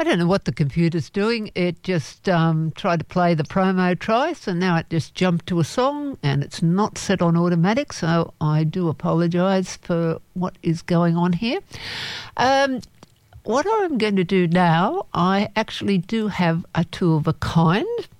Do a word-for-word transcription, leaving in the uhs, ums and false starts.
don't know what the computer's doing. It just um, tried to play the promo twice, and now it just jumped to a song, and it's not set on automatic, so I do apologise for what is going on here. Um, what I'm going to do now, I actually do have a two of a kind.